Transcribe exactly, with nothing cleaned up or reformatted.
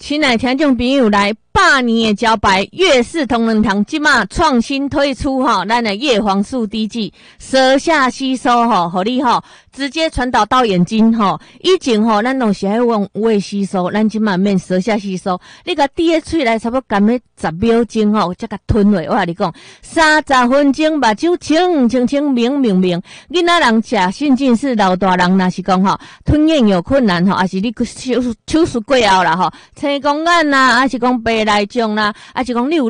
亲爱听众朋友来，百年的招牌粤式同仁堂即马创新推出吼，咱的叶黄素滴剂，舌下吸收吼，互你吼直接传导到眼睛吼。以前吼，咱拢是爱用胃吸收，咱即马免舌下吸收，你甲滴喺喙内差不多干咩十秒钟吼，才甲吞落。我甲你讲，三十分钟目睭清清清明明明。囡仔人食甚至是老大人，若是讲吼吞咽有困难吼，还是你手手术过后啦吼，青光眼啦，还是讲白内障啦，还是讲你有